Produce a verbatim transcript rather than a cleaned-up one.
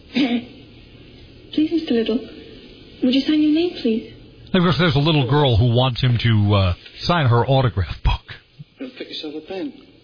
Please, Mister Little, would you sign your name, please? Of course, there's a little girl who wants him to uh, sign her autograph book. Pick yourself a pen.